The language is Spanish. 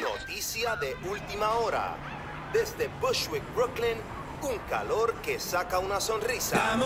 Noticia de última hora. Desde Bushwick, Brooklyn, un calor que saca una sonrisa.